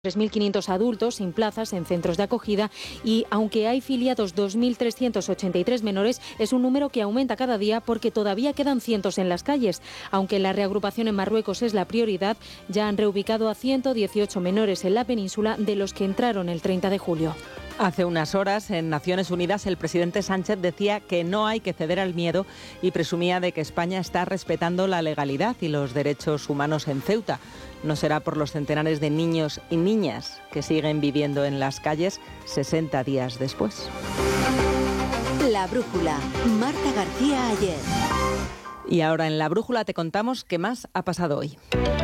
3.500 adultos sin plazas en centros de acogida y, aunque hay filiados 2.383 menores, es un número que aumenta cada día porque todavía quedan cientos en las calles. Aunque la reagrupación en Marruecos es la prioridad, ya han reubicado a 118 menores en la península de los que entraron el 30 de julio. Hace unas horas, en Naciones Unidas, el presidente Sánchez decía que no hay que ceder al miedo y presumía de que España está respetando la legalidad y los derechos humanos en Ceuta. No será por los centenares de niños y niñas que siguen viviendo en las calles 60 días después. La Brújula, Marta García Ayer. Y ahora en La Brújula te contamos qué más ha pasado hoy.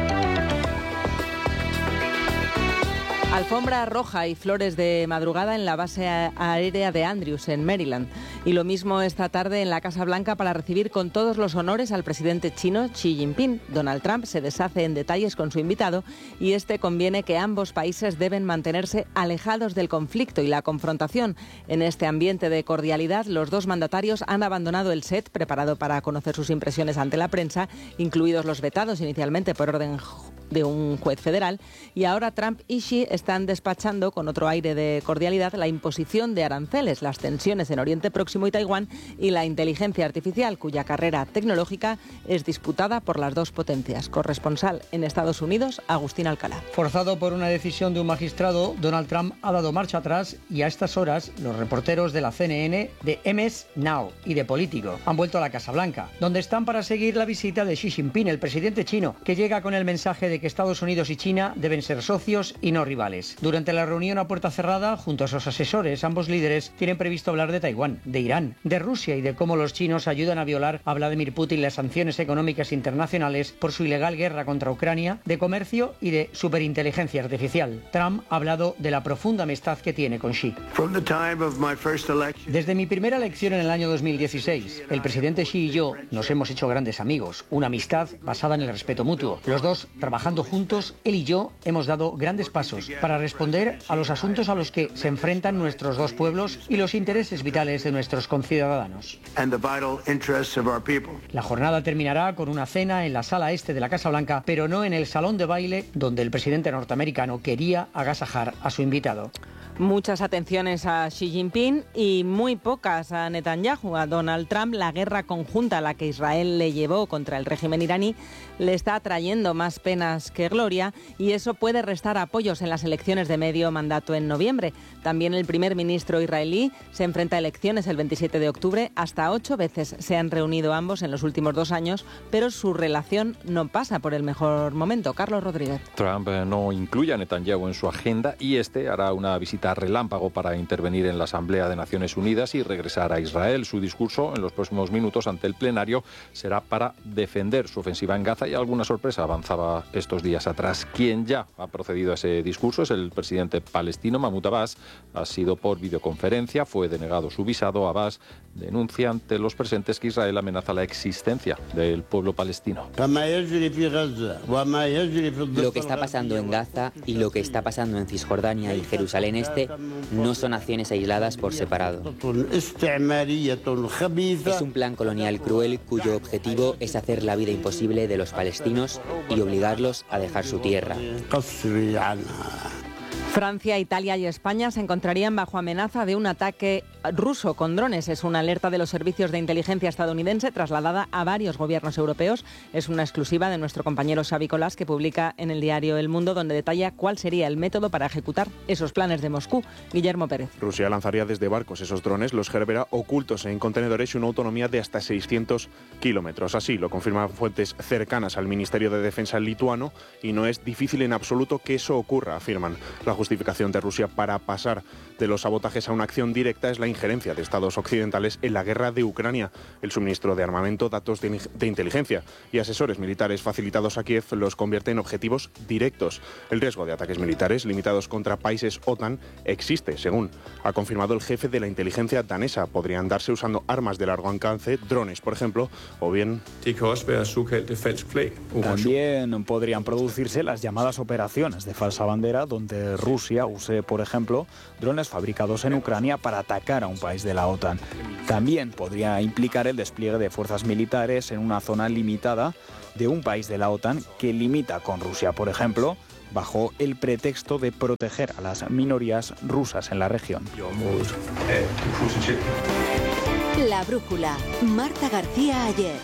Alfombra roja y flores de madrugada en la base aérea de Andrews, en Maryland. Y lo mismo esta tarde en la Casa Blanca para recibir con todos los honores al presidente chino Xi Jinping. Donald Trump se deshace en detalles con su invitado y conviene que ambos países deben mantenerse alejados del conflicto y la confrontación. En este ambiente de cordialidad, los dos mandatarios han abandonado el set preparado para conocer sus impresiones ante la prensa, incluidos los vetados inicialmente por orden de un juez federal, y ahora Trump y Xi están despachando con otro aire de cordialidad la imposición de aranceles, las tensiones en Oriente Próximo y Taiwán y la inteligencia artificial, cuya carrera tecnológica es disputada por las dos potencias. Corresponsal en Estados Unidos, Agustín Alcalá. Forzado por una decisión de un magistrado, Donald Trump ha dado marcha atrás y a estas horas los reporteros de la CNN, de MS Now y de Político han vuelto a la Casa Blanca, donde están para seguir la visita de Xi Jinping, el presidente chino, que llega con el mensaje de que Estados Unidos y China deben ser socios y no rivales. Durante la reunión a puerta cerrada, junto a sus asesores, ambos líderes tienen previsto hablar de Taiwán, de Irán, de Rusia y de cómo los chinos ayudan a violar a Vladimir Putin las sanciones económicas internacionales por su ilegal guerra contra Ucrania, de comercio y de superinteligencia artificial. Trump ha hablado de la profunda amistad que tiene con Xi. Desde mi primera elección en el año 2016, el presidente Xi y yo nos hemos hecho grandes amigos, una amistad basada en el respeto mutuo. Los dos trabajando juntos, él y yo hemos dado grandes pasos para responder a los asuntos a los que se enfrentan nuestros dos pueblos y los intereses vitales de nuestros conciudadanos. La jornada terminará con una cena en la sala este de la Casa Blanca, pero no en el salón de baile donde el presidente norteamericano quería agasajar a su invitado. Muchas atenciones a Xi Jinping y muy pocas a Netanyahu. A Donald Trump, la guerra conjunta a la que Israel le llevó contra el régimen iraní le está trayendo más penas que gloria y eso puede restar apoyos en las elecciones de medio mandato en noviembre. También el primer ministro israelí se enfrenta a elecciones el 27 de octubre. Hasta 8 veces se han reunido ambos en los últimos 2 años, pero su relación no pasa por el mejor momento. Carlos Rodríguez. Trump no incluye a Netanyahu en su agenda y hará una visita relámpago para intervenir en la Asamblea de Naciones Unidas y regresar a Israel. Su discurso en los próximos minutos ante el plenario será para defender su ofensiva en Gaza y alguna sorpresa avanzaba estos días atrás. Quien ya ha procedido a ese discurso es el presidente palestino Mahmoud Abbas. Ha sido por videoconferencia, fue denegado su visado. Abbas denuncia ante los presentes que Israel amenaza la existencia del pueblo palestino. Lo que está pasando en Gaza y lo que está pasando en Cisjordania y Jerusalén Este no son acciones aisladas por separado. Es un plan colonial cruel cuyo objetivo es hacer la vida imposible de los palestinos y obligarlos a dejar su tierra. Francia, Italia y España se encontrarían bajo amenaza de un ataque ruso con drones. Es una alerta de los servicios de inteligencia estadounidense trasladada a varios gobiernos europeos. Es una exclusiva de nuestro compañero Xavi Colás, que publica en el diario El Mundo, donde detalla cuál sería el método para ejecutar esos planes de Moscú. Guillermo Pérez. Rusia lanzaría desde barcos esos drones, los verá ocultos en contenedores y una autonomía de hasta 600 kilómetros. Así lo confirman fuentes cercanas al Ministerio de Defensa lituano y no es difícil en absoluto que eso ocurra, afirman. La justificación de Rusia para pasar de los sabotajes a una acción directa es la injerencia de estados occidentales en la guerra de Ucrania, el suministro de armamento, datos de inteligencia y asesores militares facilitados a Kiev los convierte en objetivos directos. El riesgo de ataques militares limitados contra países OTAN existe, según ha confirmado el jefe de la inteligencia danesa. Podrían darse usando armas de largo alcance, drones, por ejemplo, o bien... También podrían producirse las llamadas operaciones de falsa bandera, donde Rusia use, por ejemplo, drones fabricados en Ucrania para atacar a un país de la OTAN. También podría implicar el despliegue de fuerzas militares en una zona limitada de un país de la OTAN que limita con Rusia, por ejemplo, bajo el pretexto de proteger a las minorías rusas en la región. La brújula. Marta García Ayer.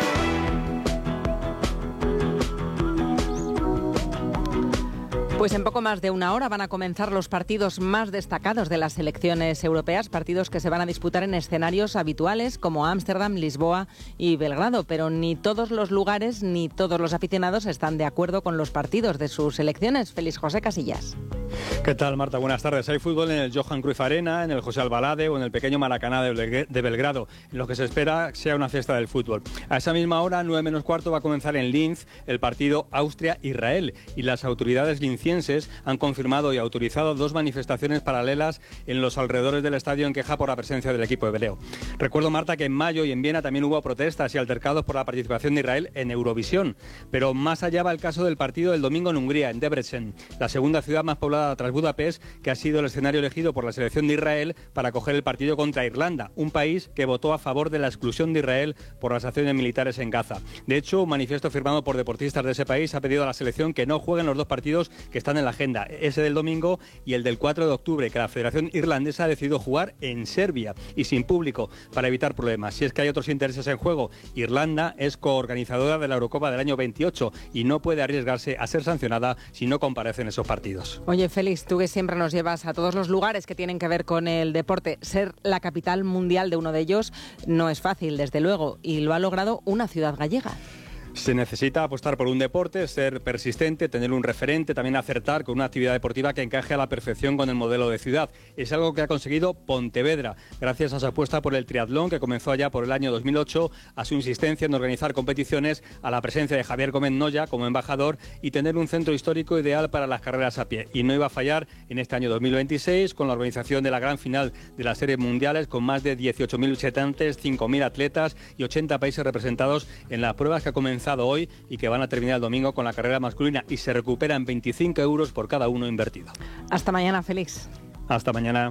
Pues en poco más de una hora van a comenzar los partidos más destacados de las elecciones europeas, partidos que se van a disputar en escenarios habituales como Ámsterdam, Lisboa y Belgrado, pero ni todos los lugares ni todos los aficionados están de acuerdo con los partidos de sus elecciones. Félix José Casillas. ¿Qué tal, Marta? Buenas tardes. Hay fútbol en el Johan Cruyff Arena, en el José Albalade o en el pequeño Maracaná de Belgrado, en lo que se espera sea una fiesta del fútbol. A esa misma hora, 9 menos cuarto, va a comenzar en Linz el partido Austria-Israel y las autoridades lincienses han confirmado y autorizado 2 manifestaciones paralelas en los alrededores del estadio en queja por la presencia del equipo hebreo. Recuerdo, Marta, que en mayo y en Viena también hubo protestas y altercados por la participación de Israel en Eurovisión, pero más allá va el caso del partido del domingo en Hungría, en Debrecen, la segunda ciudad más poblada tras Budapest, que ha sido el escenario elegido por la selección de Israel para acoger el partido contra Irlanda, un país que votó a favor de la exclusión de Israel por las acciones militares en Gaza. De hecho, un manifiesto firmado por deportistas de ese país ha pedido a la selección que no jueguen los 2 partidos que están en la agenda, ese del domingo y el del 4 de octubre, que la Federación Irlandesa ha decidido jugar en Serbia y sin público para evitar problemas. Si es que hay otros intereses en juego, Irlanda es coorganizadora de la Eurocopa del año 28 y no puede arriesgarse a ser sancionada si no comparece en esos partidos. Oye, Félix, tú que siempre nos llevas a todos los lugares que tienen que ver con el deporte, ser la capital mundial de uno de ellos no es fácil, desde luego, y lo ha logrado una ciudad gallega. Se necesita apostar por un deporte, ser persistente, tener un referente, también acertar con una actividad deportiva que encaje a la perfección con el modelo de ciudad. Es algo que ha conseguido Pontevedra, gracias a su apuesta por el triatlón, que comenzó allá por el año 2008, a su insistencia en organizar competiciones, a la presencia de Javier Gómez Noya como embajador y tener un centro histórico ideal para las carreras a pie. Y no iba a fallar en este año 2026 con la organización de la gran final de las series mundiales con más de 18.000 visitantes, 5.000 atletas y 80 países representados en las pruebas que ha comenzado hoy y que van a terminar el domingo con la carrera masculina y se recuperan 25 euros por cada uno invertido. Hasta mañana, Félix. Hasta mañana.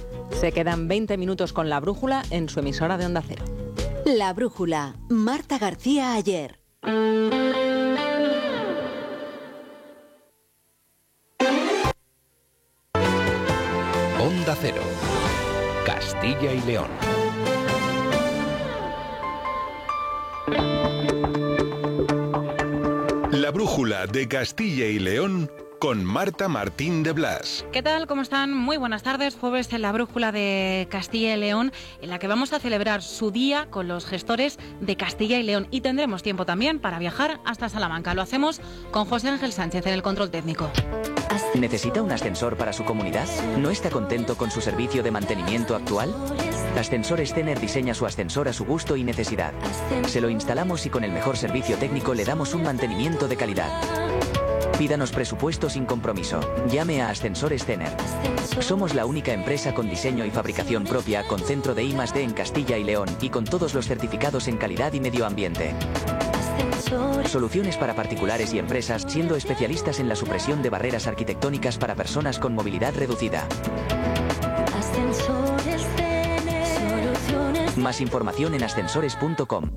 Se quedan 20 minutos con La Brújula en su emisora de Onda Cero. La Brújula. Marta García Ayer. Onda Cero. Castilla y León. La Brújula de Castilla y León con Marta Martín de Blas. ¿Qué tal? ¿Cómo están? Muy buenas tardes. Jueves en La Brújula de Castilla y León, en la que vamos a celebrar su día con los gestores de Castilla y León. Y tendremos tiempo también para viajar hasta Salamanca. Lo hacemos con José Ángel Sánchez en el control técnico. ¿Necesita un ascensor para su comunidad? ¿No está contento con su servicio de mantenimiento actual? Ascensores Zener diseña su ascensor a su gusto y necesidad. Se lo instalamos y con el mejor servicio técnico le damos un mantenimiento de calidad. Pídanos presupuesto sin compromiso. Llame a Ascensores Zener. Somos la única empresa con diseño y fabricación propia, con centro de I+D en Castilla y León y con todos los certificados en calidad y medio ambiente. Soluciones para particulares y empresas, siendo especialistas en la supresión de barreras arquitectónicas para personas con movilidad reducida. Más información en ascensores.com.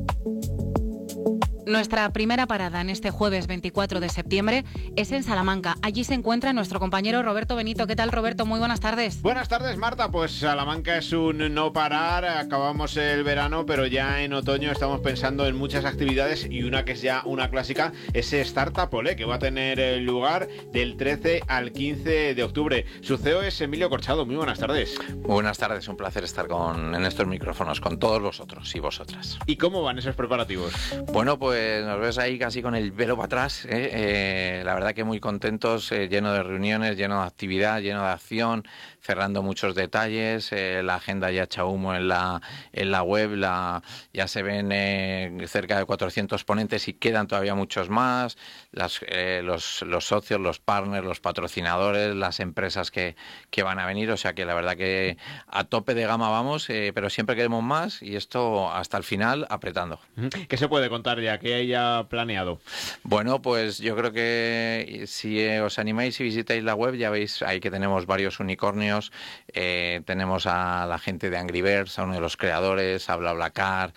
Nuestra primera parada en este jueves 24 de septiembre es en Salamanca. Allí se encuentra nuestro compañero Roberto Benito. ¿Qué tal, Roberto? Muy buenas tardes. Buenas tardes, Marta. Pues Salamanca es un no parar. Acabamos el verano, pero ya en otoño estamos pensando en muchas actividades y una que es ya una clásica es Startup Olé, que va a tener lugar del 13 al 15 de octubre. Su CEO es Emilio Corchado. Muy buenas tardes. Buenas tardes. Un placer estar en estos micrófonos con todos vosotros y vosotras. ¿Y cómo van esos preparativos? Bueno, pues nos ves ahí casi con el velo para atrás, la verdad que muy contentos, lleno de reuniones, lleno de actividad, lleno de acción, cerrando muchos detalles, la agenda ya echa humo en la web, ya se ven cerca de 400 ponentes y quedan todavía muchos más, los socios, los partners, los patrocinadores, las empresas que van a venir, o sea que la verdad que a tope de gama vamos, pero siempre queremos más y esto hasta el final apretando. ¿Qué se puede contar ya? ¿Qué hay ya planeado? Bueno, pues yo creo que si os animáis y visitáis la web ya veis ahí que tenemos varios unicornios, tenemos a la gente de Angry Birds, a uno de los creadores, a BlaBlaCar,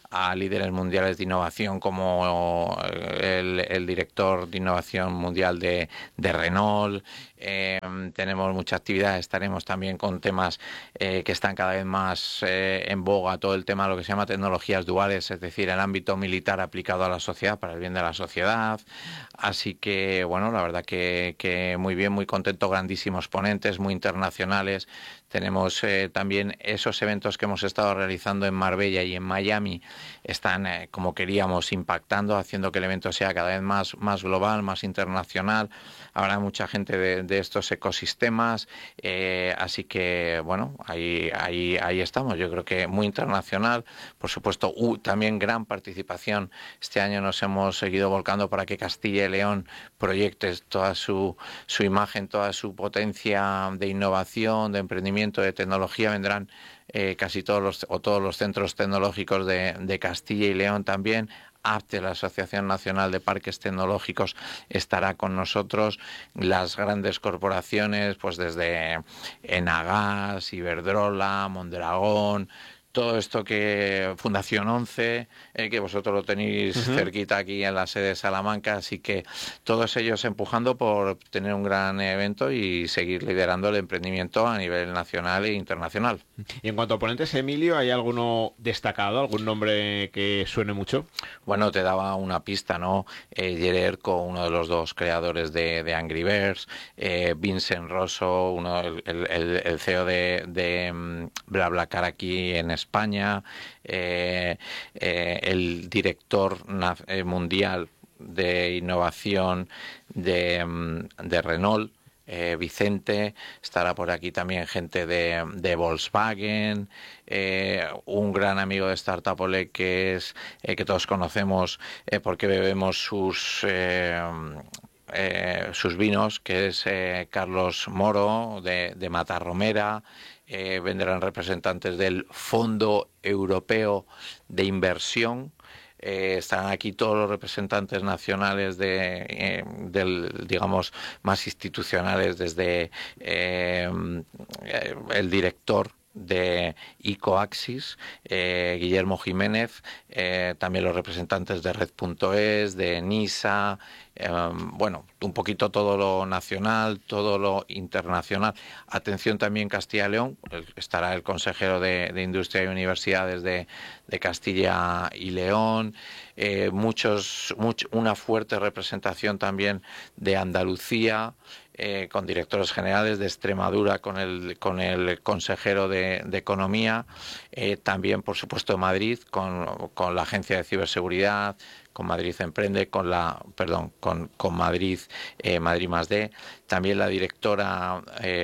a líderes mundiales de innovación como el director de innovación mundial de Renault. Tenemos mucha actividad, estaremos también con temas que están cada vez más en boga, todo el tema de lo que se llama tecnologías duales, es decir, el ámbito militar aplicado a la sociedad, para el bien de la sociedad. Así que, bueno, la verdad que muy bien, muy contento, grandísimos ponentes, muy internacionales. Tenemos también esos eventos que hemos estado realizando en Marbella y en Miami, están, como queríamos, impactando, haciendo que el evento sea cada vez más global, más internacional. Habrá mucha gente de estos ecosistemas, así que, bueno, ahí estamos. Yo creo que muy internacional. Por supuesto, también gran participación. Este año nos hemos seguido volcando para que Castilla y León proyecte toda su imagen, toda su potencia de innovación, de emprendimiento, de tecnología. Vendrán casi todos los centros tecnológicos de Castilla y León también. APTE, la Asociación Nacional de Parques Tecnológicos, estará con nosotros. Las grandes corporaciones, pues desde Enagas, Iberdrola, Mondragón, todo esto que Fundación 11, que vosotros lo tenéis cerquita aquí en la sede de Salamanca, así que todos ellos empujando por tener un gran evento y seguir liderando el emprendimiento a nivel nacional e internacional. Y en cuanto a ponentes, Emilio, ¿hay alguno destacado, algún nombre que suene mucho? Bueno, te daba una pista, ¿no? Jere Erco, uno de los dos creadores de Angry Birds, Vincent Rosso, el CEO de BlaBlaCar aquí en España, el director mundial de innovación de Renault, Vicente, estará por aquí también gente de Volkswagen, un gran amigo de Startup Olé que todos conocemos porque bebemos sus vinos, que es Carlos Moro de Matarromera. Vendrán representantes del Fondo Europeo de Inversión. Están aquí todos los representantes nacionales digamos, más institucionales, desde el director de Icoaxis, Guillermo Jiménez, también los representantes de Red.es, de NISA, bueno, un poquito todo lo nacional, todo lo internacional. Atención también Castilla y León, estará el consejero de Industria y Universidades de Castilla y León, una fuerte representación también de Andalucía, con directores generales, de Extremadura con el consejero de Economía, también por supuesto de Madrid con la Agencia de Ciberseguridad, con Madrid Emprende, con Madrid +D, también la directora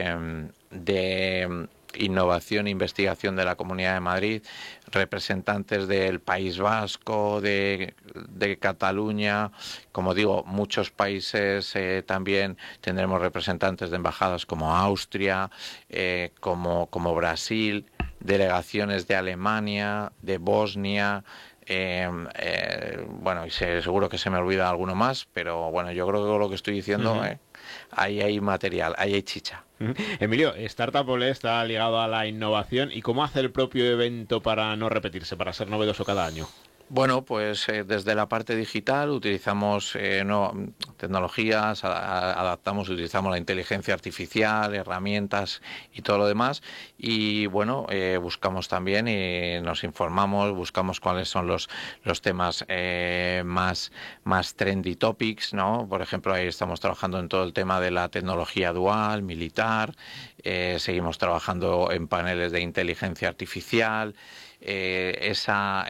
de Innovación e Investigación de la Comunidad de Madrid, representantes del País Vasco, de Cataluña, como digo, muchos países. También tendremos representantes de embajadas como Austria, como Brasil, delegaciones de Alemania, de Bosnia. Bueno, y seguro que se me olvida alguno más, pero bueno, yo creo que con lo que estoy diciendo, ahí hay material, ahí hay chicha. Emilio, Startup Olé está ligado a la innovación. ¿Y cómo hace el propio evento para no repetirse, para ser novedoso cada año? Bueno, pues desde la parte digital utilizamos tecnologías, utilizamos la inteligencia artificial, herramientas y todo lo demás. Y bueno, buscamos también y nos informamos, buscamos cuáles son los temas más trendy topics, ¿no? Por ejemplo, ahí estamos trabajando en todo el tema de la tecnología dual, militar. Seguimos trabajando en paneles de inteligencia artificial. Esa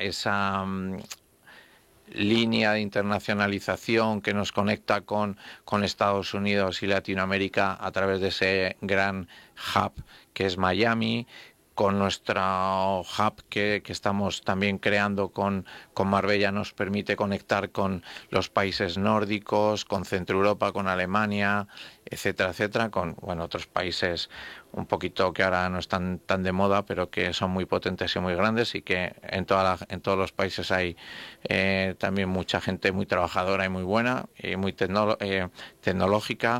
línea de internacionalización que nos conecta con Estados Unidos y Latinoamérica a través de ese gran hub que es Miami, con nuestro hub que estamos también creando con Marbella, nos permite conectar con los países nórdicos, con Centro Europa, con Alemania, etcétera, etcétera, con otros países un poquito que ahora no están tan de moda, pero que son muy potentes y muy grandes, y que en todos los países hay también mucha gente muy trabajadora y muy buena y muy tecnológica.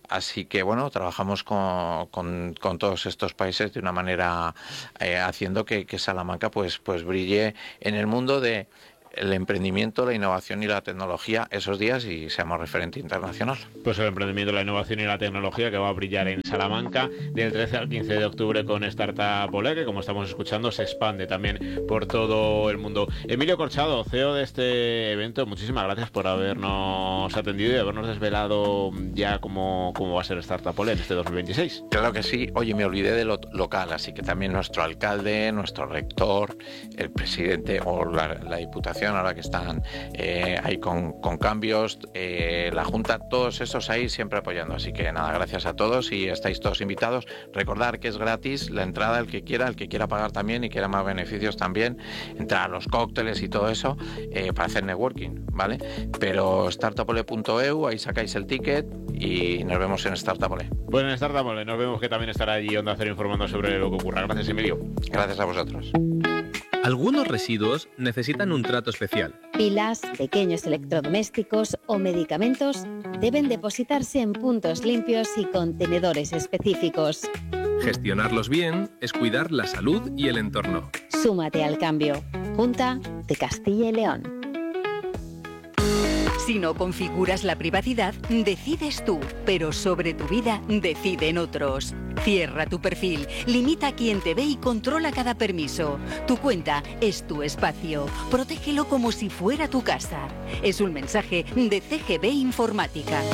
Así que bueno, trabajamos con todos estos países de una manera haciendo que Salamanca pues brille en el mundo de el emprendimiento, la innovación y la tecnología esos días y seamos referente internacional. Pues el emprendimiento, la innovación y la tecnología que va a brillar en Salamanca del 13 al 15 de octubre con Startup Olé, que como estamos escuchando se expande también por todo el mundo. Emilio Corchado, CEO de este evento, muchísimas gracias por habernos atendido y habernos desvelado ya cómo va a ser Startup Olé en este 2026. Claro que sí. Oye, me olvidé de lo local, así que también nuestro alcalde, nuestro rector, el presidente o la diputación, ahora que están ahí con cambios, la Junta, todos esos ahí siempre apoyando. Así que nada, gracias a todos y estáis todos invitados. Recordar que es gratis la entrada, el que quiera pagar también y quiera más beneficios también, entrar a los cócteles y todo eso para hacer networking, ¿vale? Pero startupole.eu, ahí sacáis el ticket y nos vemos en Startup Olé. Bueno, en Startup Olé nos vemos, que también estará allí Onda Cero informando sobre lo que ocurra. Gracias, Emilio. Gracias a vosotros. Algunos residuos necesitan un trato especial. Pilas, pequeños electrodomésticos o medicamentos deben depositarse en puntos limpios y contenedores específicos. Gestionarlos bien es cuidar la salud y el entorno. Súmate al cambio. Junta de Castilla y León. Si no configuras la privacidad, decides tú, pero sobre tu vida deciden otros. Cierra tu perfil, limita a quien te ve y controla cada permiso. Tu cuenta es tu espacio. Protégelo como si fuera tu casa. Es un mensaje de CGB Informática.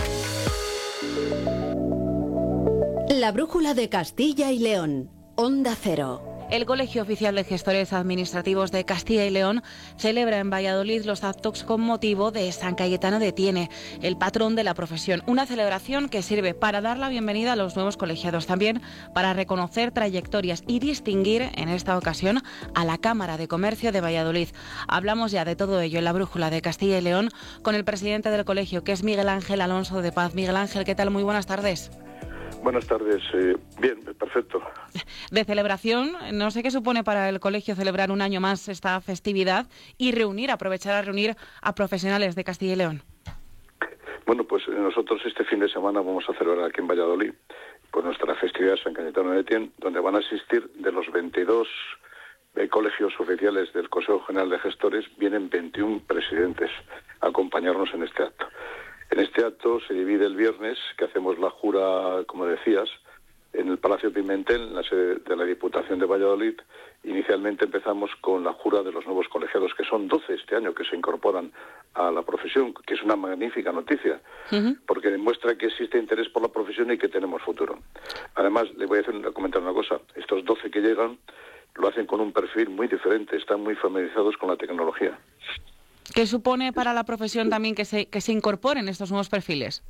La brújula de Castilla y León. Onda Cero. El Colegio Oficial de Gestores Administrativos de Castilla y León celebra en Valladolid los actos con motivo de San Cayetano de Tiene, el patrón de la profesión. Una celebración que sirve para dar la bienvenida a los nuevos colegiados, también para reconocer trayectorias y distinguir, en esta ocasión, a la Cámara de Comercio de Valladolid. Hablamos ya de todo ello en la brújula de Castilla y León con el presidente del colegio, que es Miguel Ángel Alonso de Paz. Miguel Ángel, ¿qué tal? Muy buenas tardes. Buenas tardes. Bien, perfecto. De celebración, no sé qué supone para el colegio celebrar un año más esta festividad y aprovechar a reunir a profesionales de Castilla y León. Bueno, pues nosotros este fin de semana vamos a celebrar aquí en Valladolid pues nuestra festividad San Cayetano de Tiene, donde van a asistir de los 22 colegios oficiales del Consejo General de Gestores, vienen 21 presidentes a acompañarnos en este acto. En este acto se divide el viernes, que hacemos la jura, como decías, en el Palacio Pimentel, en la sede de la Diputación de Valladolid. Inicialmente empezamos con la jura de los nuevos colegiados, que son 12 este año, que se incorporan a la profesión, que es una magnífica noticia, porque demuestra que existe interés por la profesión y que tenemos futuro. Además, le voy a comentar una cosa. Estos 12 que llegan lo hacen con un perfil muy diferente, están muy familiarizados con la tecnología. ¿Qué supone para la profesión también que se incorporen estos nuevos perfiles?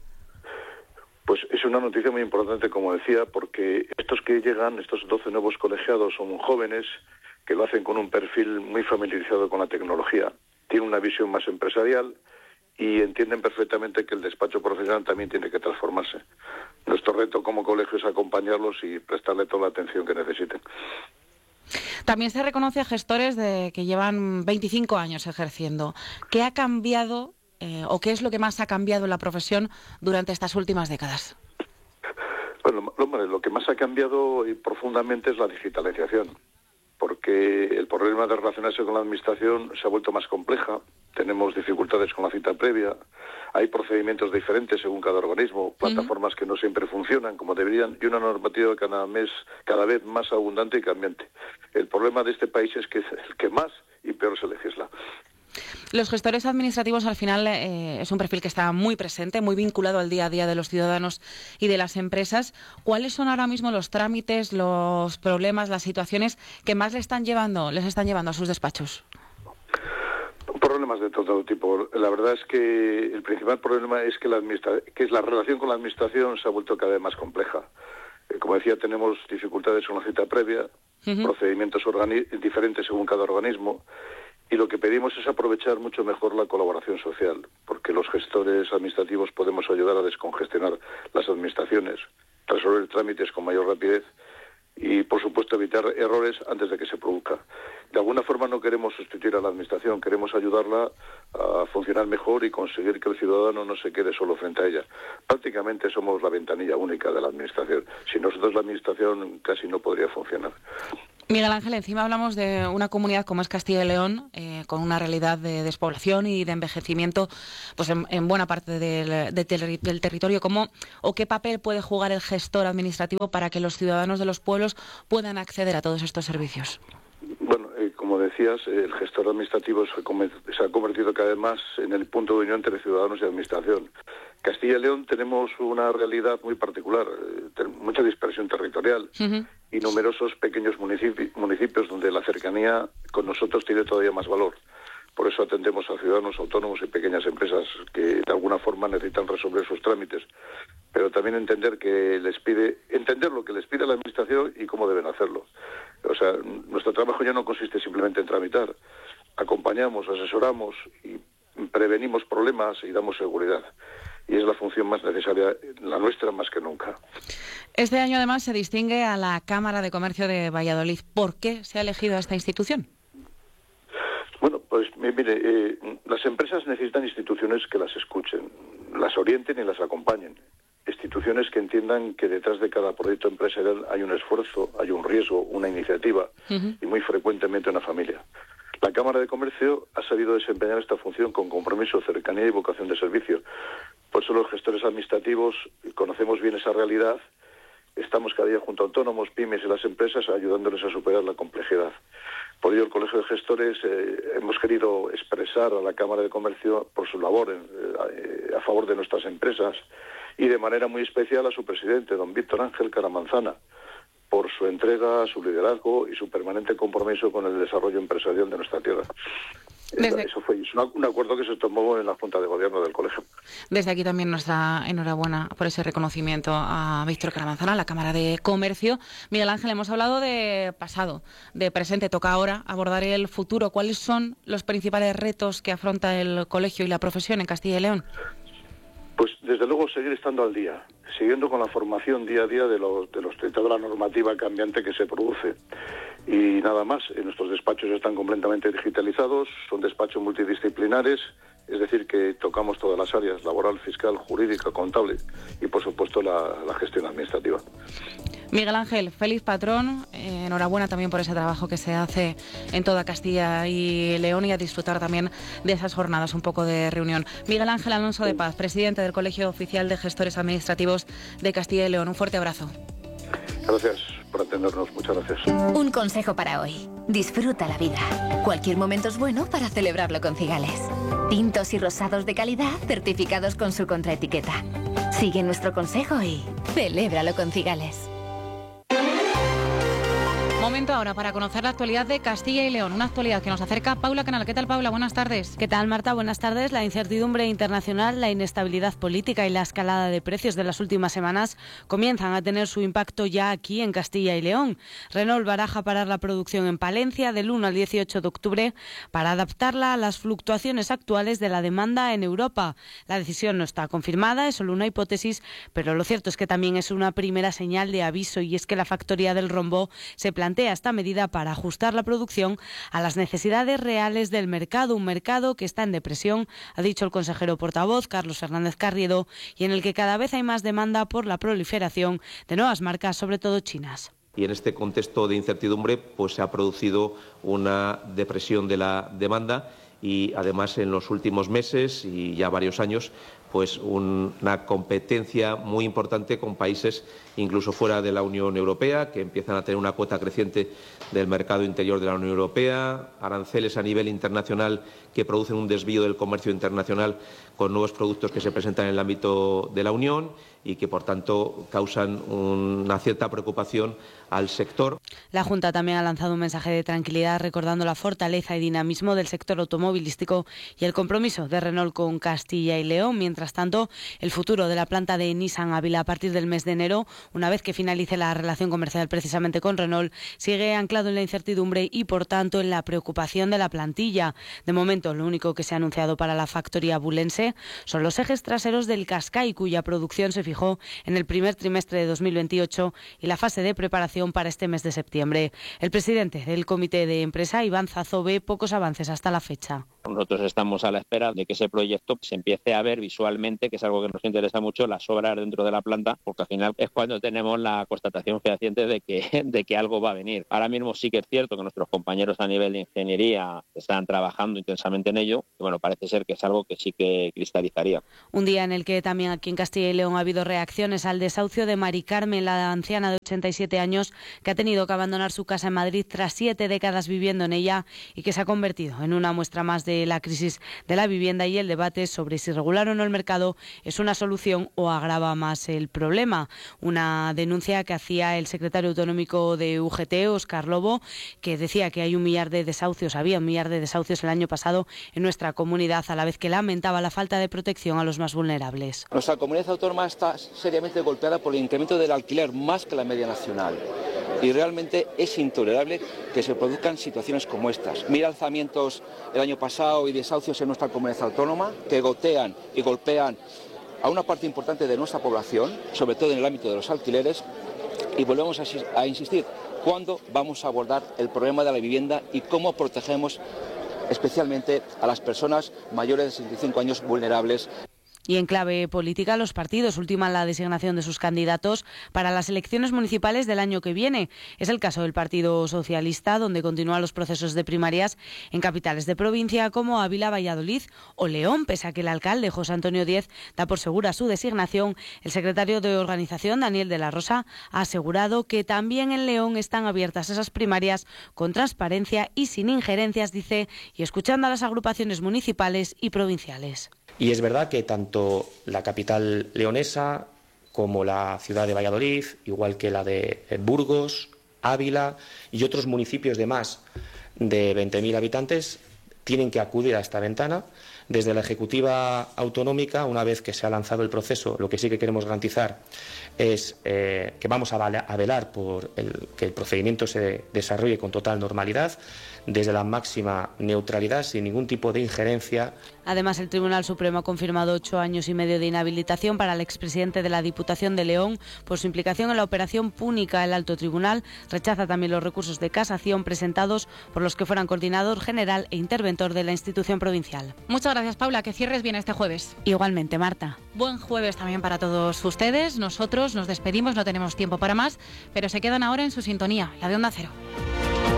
Pues es una noticia muy importante, como decía, porque estos que llegan, estos 12 nuevos colegiados, son jóvenes que lo hacen con un perfil muy familiarizado con la tecnología, tienen una visión más empresarial y entienden perfectamente que el despacho profesional también tiene que transformarse. Nuestro reto como colegio es acompañarlos y prestarle toda la atención que necesiten. También se reconoce a gestores que llevan 25 años ejerciendo. ¿Qué ha cambiado o qué es lo que más ha cambiado en la profesión durante estas últimas décadas? Bueno, lo que más ha cambiado profundamente es la digitalización, porque el problema de relacionarse con la administración se ha vuelto más compleja. Tenemos dificultades con la cita previa, hay procedimientos diferentes según cada organismo, plataformas que no siempre funcionan como deberían y una normativa cada vez más abundante y cambiante. El problema de este país es que es el que más y peor se legisla. Los gestores administrativos al final es un perfil que está muy presente, muy vinculado al día a día de los ciudadanos y de las empresas. ¿Cuáles son ahora mismo los trámites, los problemas, las situaciones que más les están llevando a sus despachos? Problemas de todo tipo. La verdad es que el principal problema es que la relación con la administración se ha vuelto cada vez más compleja. Como decía, tenemos dificultades con la cita previa, procedimientos diferentes según cada organismo, y lo que pedimos es aprovechar mucho mejor la colaboración social, porque los gestores administrativos podemos ayudar a descongestionar las administraciones, resolver trámites con mayor rapidez y, por supuesto, evitar errores antes de que se produzca. De alguna forma no queremos sustituir a la Administración, queremos ayudarla a funcionar mejor y conseguir que el ciudadano no se quede solo frente a ella. Prácticamente somos la ventanilla única de la Administración. Sin nosotros la Administración casi no podría funcionar. Miguel Ángel, encima hablamos de una comunidad como es Castilla y León, con una realidad de despoblación y de envejecimiento pues en buena parte del territorio. ¿Cómo o qué papel puede jugar el gestor administrativo para que los ciudadanos de los pueblos puedan acceder a todos estos servicios? Bueno, como decías, el gestor administrativo se ha convertido cada vez más en el punto de unión entre ciudadanos y administración. Castilla y León tenemos una realidad muy particular, mucha dispersión territorial y numerosos pequeños municipios donde la cercanía con nosotros tiene todavía más valor. Por eso atendemos a ciudadanos autónomos y pequeñas empresas que de alguna forma necesitan resolver sus trámites, pero también entender lo que les pide la Administración y cómo deben hacerlo. O sea, nuestro trabajo ya no consiste simplemente en tramitar. Acompañamos, asesoramos y prevenimos problemas y damos seguridad. Y es la función más necesaria, la nuestra más que nunca. Este año además se distingue a la Cámara de Comercio de Valladolid. ¿Por qué se ha elegido a esta institución? Bueno, pues mire, las empresas necesitan instituciones que las escuchen, las orienten y las acompañen. Instituciones que entiendan que detrás de cada proyecto empresarial hay un esfuerzo, hay un riesgo, una iniciativa y muy frecuentemente una familia. La Cámara de Comercio ha sabido desempeñar esta función con compromiso, cercanía y vocación de servicio. Por eso los gestores administrativos conocemos bien esa realidad. Estamos cada día junto a autónomos, pymes y las empresas ayudándoles a superar la complejidad. Por ello, el Colegio de Gestores hemos querido expresar a la Cámara de Comercio por su labor a favor de nuestras empresas y de manera muy especial a su presidente, don Víctor Ángel Caramanzana, por su entrega, su liderazgo y su permanente compromiso con el desarrollo empresarial de nuestra tierra. Eso fue un acuerdo que se tomó en la Junta de Gobierno del Colegio. Desde aquí también nuestra enhorabuena por ese reconocimiento a Víctor Caramanzana, a la Cámara de Comercio. Miguel Ángel, hemos hablado de pasado, de presente, toca ahora abordar el futuro. ¿Cuáles son los principales retos que afronta el colegio y la profesión en Castilla y León? Pues desde luego seguir estando al día, siguiendo con la formación día a día de toda la normativa cambiante que se produce. Y nada más, nuestros despachos están completamente digitalizados, son despachos multidisciplinares, es decir, que tocamos todas las áreas, laboral, fiscal, jurídica, contable y, por supuesto, la gestión administrativa. Miguel Ángel, feliz patrón, enhorabuena también por ese trabajo que se hace en toda Castilla y León y a disfrutar también de esas jornadas, un poco de reunión. Miguel Ángel Alonso de Paz, presidente del Colegio Oficial de Gestores Administrativos de Castilla y León. Un fuerte abrazo. Gracias por atendernos, muchas gracias. Un consejo para hoy. Disfruta la vida. Cualquier momento es bueno para celebrarlo con Cigales. Tintos y rosados de calidad certificados con su contraetiqueta. Sigue nuestro consejo y celébralo con Cigales. Momento ahora para conocer la actualidad de Castilla y León, una actualidad que nos acerca Paula Canal. ¿Qué tal, Paula? Buenas tardes. ¿Qué tal, Marta? Buenas tardes. La incertidumbre internacional, la inestabilidad política y la escalada de precios de las últimas semanas comienzan a tener su impacto ya aquí en Castilla y León. Renault baraja parar la producción en Palencia del 1 al 18 de octubre para adaptarla a las fluctuaciones actuales de la demanda en Europa. La decisión no está confirmada, es solo una hipótesis, pero lo cierto es que también es una primera señal de aviso, y es que la factoría del Rombo se plantea esta medida para ajustar la producción a las necesidades reales del mercado, un mercado que está en depresión, ha dicho el consejero portavoz Carlos Fernández Carriedo, y en el que cada vez hay más demanda por la proliferación de nuevas marcas, sobre todo chinas. Y en este contexto de incertidumbre pues se ha producido una depresión de la demanda y además en los últimos meses y ya varios años pues una competencia muy importante con países incluso fuera de la Unión Europea, que empiezan a tener una cuota creciente del mercado interior de la Unión Europea, aranceles a nivel internacional que producen un desvío del comercio internacional con nuevos productos que se presentan en el ámbito de la Unión y que, por tanto, causan una cierta preocupación al sector. La Junta también ha lanzado un mensaje de tranquilidad recordando la fortaleza y dinamismo del sector automovilístico y el compromiso de Renault con Castilla y León. Mientras tanto, el futuro de la planta de Nissan Ávila a partir del mes de enero, una vez que finalice la relación comercial precisamente con Renault, sigue anclado en la incertidumbre y, por tanto, en la preocupación de la plantilla. De momento, lo único que se ha anunciado para la factoría bulense son los ejes traseros del Qashqai, cuya producción se fijó en el primer trimestre de 2028 y la fase de preparación para este mes de septiembre. El presidente del comité de empresa, Iván Zazo, ve pocos avances hasta la fecha. Nosotros estamos a la espera de que ese proyecto se empiece a ver visualmente, que es algo que nos interesa mucho, las obras dentro de la planta, porque al final es cuando tenemos la constatación fehaciente de que algo va a venir. Ahora mismo sí que es cierto que nuestros compañeros a nivel de ingeniería están trabajando intensamente en ello, y bueno, parece ser que es algo que sí que cristalizaría. Un día en el que también aquí en Castilla y León ha habido reacciones al desahucio de Mari Carmen, la anciana de 87 años que ha tenido que abandonar su casa en Madrid tras 7 décadas viviendo en ella y que se ha convertido en una muestra más de la crisis de la vivienda y el debate sobre si regular o no el mercado es una solución o agrava más el problema. Una denuncia que hacía el secretario autonómico de UGT, Óscar Lobo, que decía que había un millar de desahucios el año pasado en nuestra comunidad, a la vez que lamentaba la falta de protección a los más vulnerables. Nuestra comunidad autónoma está seriamente golpeada por el incremento del alquiler más que la media nacional. Y realmente es intolerable que se produzcan situaciones como estas. Mira alzamientos el año pasado y desahucios en nuestra comunidad autónoma que gotean y golpean a una parte importante de nuestra población, sobre todo en el ámbito de los alquileres, y volvemos a insistir, ¿cuándo vamos a abordar el problema de la vivienda y cómo protegemos especialmente a las personas mayores de 65 años vulnerables? Y en clave política, los partidos ultiman la designación de sus candidatos para las elecciones municipales del año que viene. Es el caso del Partido Socialista, donde continúan los procesos de primarias en capitales de provincia como Ávila, Valladolid o León. Pese a que el alcalde, José Antonio Díez, da por segura su designación, el secretario de organización, Daniel de la Rosa, ha asegurado que también en León están abiertas esas primarias con transparencia y sin injerencias, dice, y escuchando a las agrupaciones municipales y provinciales. Y es verdad que tanto la capital leonesa como la ciudad de Valladolid, igual que la de Burgos, Ávila y otros municipios de más de 20.000 habitantes, tienen que acudir a esta ventana. Desde la Ejecutiva Autonómica, una vez que se ha lanzado el proceso, lo que sí que queremos garantizar es que vamos a velar por que el procedimiento se desarrolle con total normalidad, desde la máxima neutralidad, sin ningún tipo de injerencia. Además, el Tribunal Supremo ha confirmado 8 años y medio de inhabilitación para el expresidente de la Diputación de León por su implicación en la operación Púnica. El Alto Tribunal rechaza también los recursos de casación presentados por los que fueran coordinador general e interventor de la institución provincial. Muchas gracias, Paula. Que cierres bien este jueves. Igualmente, Marta. Buen jueves también para todos ustedes. Nosotros nos despedimos, no tenemos tiempo para más, pero se quedan ahora en su sintonía, la de Onda Cero.